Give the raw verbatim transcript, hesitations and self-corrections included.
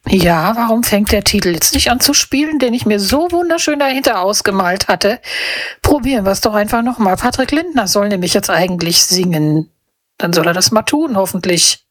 Ja, warum fängt der Titel jetzt nicht an zu spielen, den ich mir so wunderschön dahinter ausgemalt hatte? Probieren wir es doch einfach nochmal. Patrick Lindner soll nämlich jetzt eigentlich singen. Dann soll er das mal tun, hoffentlich.